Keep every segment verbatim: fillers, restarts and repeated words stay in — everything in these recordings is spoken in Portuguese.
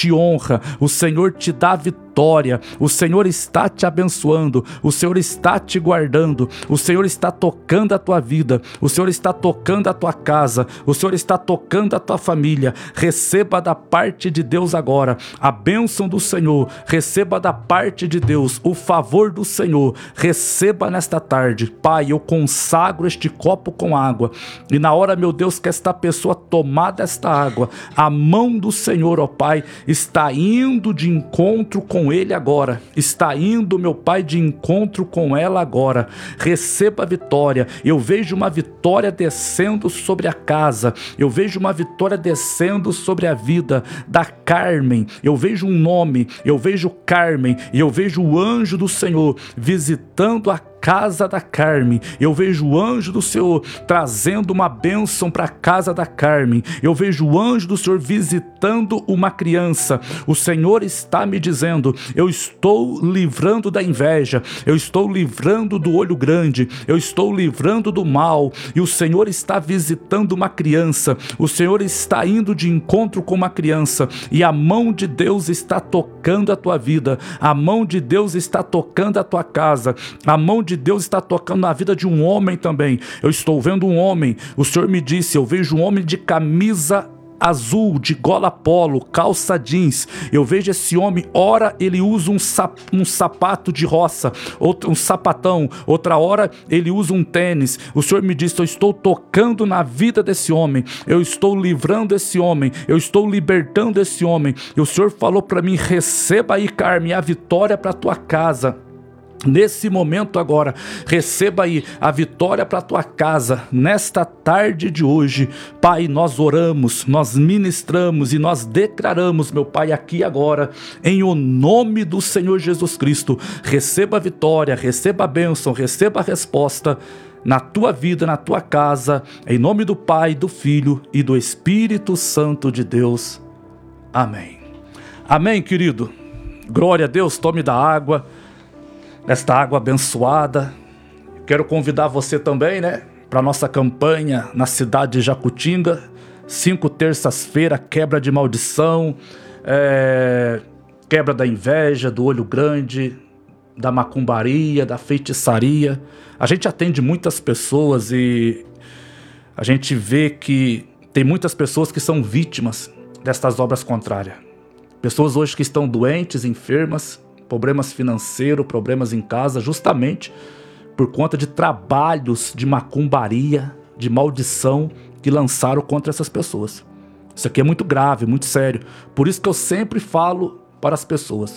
te honra, o Senhor te dá vitória, o Senhor está te abençoando, o Senhor está te guardando, o Senhor está tocando a tua vida, o Senhor está tocando a tua casa, o Senhor está tocando a tua família. Receba da parte de Deus agora a bênção do Senhor, receba da parte de Deus o favor do Senhor, receba nesta tarde. Pai, eu consagro este copo com água, e na hora, meu Deus, que esta pessoa tomar desta água, a mão do Senhor, ó Pai, está indo de encontro com ele agora, está indo, meu Pai, de encontro com ela agora. Receba a vitória. Eu vejo uma vitória descendo sobre a casa, eu vejo uma vitória descendo sobre a vida da Carmen. Eu vejo um nome, eu vejo Carmen, e eu vejo o anjo do Senhor visitando a casa da Carmen. Eu vejo o anjo do Senhor trazendo uma bênção para a casa da Carmen. Eu vejo o anjo do Senhor visitando uma criança. O Senhor está me dizendo: eu estou livrando da inveja, eu estou livrando do olho grande, eu estou livrando do mal, e o Senhor está visitando uma criança. O Senhor está indo de encontro com uma criança, e a mão de Deus está tocando a tua vida, a mão de Deus está tocando a tua casa, a mão de Deus está tocando na vida de um homem também. Eu estou vendo um homem, o Senhor me disse, eu vejo um homem de camisa azul, de gola polo, calça jeans. Eu vejo esse homem, ora ele usa um, sap, um sapato de roça, outro, um sapatão, outra hora ele usa um tênis. O Senhor me disse: eu estou tocando na vida desse homem, eu estou livrando esse homem, eu estou libertando esse homem. E o Senhor falou para mim: receba aí, Carmen, a vitória para tua casa. Nesse momento agora, receba aí a vitória para a tua casa, nesta tarde de hoje. Pai, nós oramos, nós ministramos e nós declaramos, meu Pai, aqui agora, em o nome do Senhor Jesus Cristo. Receba a vitória, receba a bênção, receba a resposta na tua vida, na tua casa, em nome do Pai, do Filho e do Espírito Santo de Deus. Amém. Amém, querido. Glória a Deus. Tome da água, esta água abençoada. Quero convidar você também, né, para nossa campanha na cidade de Jacutinga. Cinco terças-feiras, quebra de maldição, é, quebra da inveja, do olho grande, da macumbaria, da feitiçaria. A gente atende muitas pessoas e a gente vê que tem muitas pessoas que são vítimas destas obras contrárias. Pessoas hoje que estão doentes, enfermas, problemas financeiros, problemas em casa, justamente por conta de trabalhos de macumbaria, de maldição que lançaram contra essas pessoas. Isso aqui é muito grave, muito sério. Por isso que eu sempre falo para as pessoas: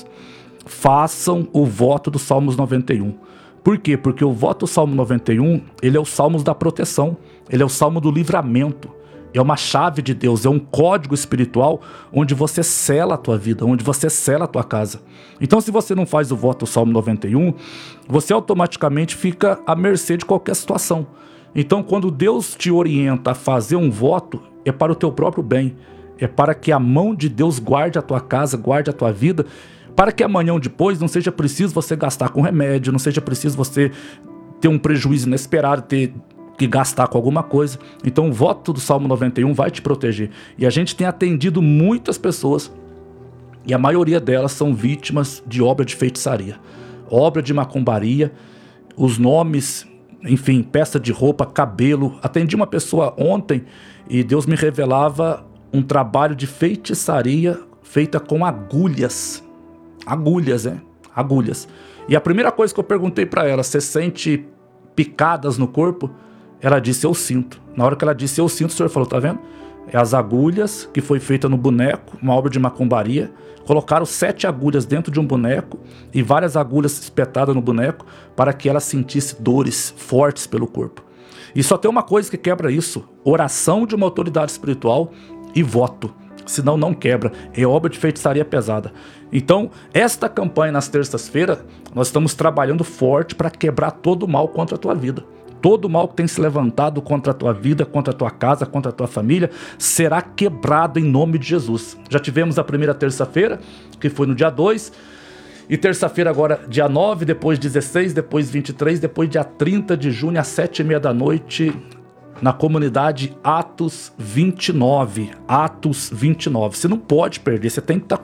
façam o voto do Salmos noventa e um. Por quê? Porque o voto do Salmo noventa e um, ele é o Salmo da proteção, ele é o Salmo do livramento. É uma chave de Deus, é um código espiritual onde você sela a tua vida, onde você sela a tua casa. Então, se você não faz o voto do Salmo noventa e um, você automaticamente fica à mercê de qualquer situação. Então, quando Deus te orienta a fazer um voto, é para o teu próprio bem, é para que a mão de Deus guarde a tua casa, guarde a tua vida, para que amanhã ou depois não seja preciso você gastar com remédio, não seja preciso você ter um prejuízo inesperado, ter que gastar com alguma coisa. Então o voto do Salmo noventa e um vai te proteger. E a gente tem atendido muitas pessoas, e a maioria delas são vítimas de obra de feitiçaria, obra de macumbaria, os nomes, enfim, peça de roupa, cabelo. Atendi uma pessoa ontem e Deus me revelava um trabalho de feitiçaria feita com agulhas. Agulhas, é? Agulhas. E a primeira coisa que eu perguntei para ela: você sente picadas no corpo? Ela disse: eu sinto. Na hora que ela disse eu sinto, o Senhor falou: tá vendo? É as agulhas que foi feita no boneco, uma obra de macumbaria. Colocaram sete agulhas dentro de um boneco e várias agulhas espetadas no boneco para que ela sentisse dores fortes pelo corpo. E só tem uma coisa que quebra isso: oração de uma autoridade espiritual e voto. Senão não quebra, é obra de feitiçaria pesada. Então, esta campanha nas terças-feiras, nós estamos trabalhando forte para quebrar todo o mal contra a tua vida. Todo o mal que tem se levantado contra a tua vida, contra a tua casa, contra a tua família, será quebrado em nome de Jesus. Já tivemos a primeira terça-feira, que foi no dia dois, e terça-feira agora dia nove, depois dezesseis, depois vinte e três, depois dia trinta de junho às sete e meia da noite, na comunidade Atos vinte e nove. Atos vinte e nove. Você não pode perder, você tem que estar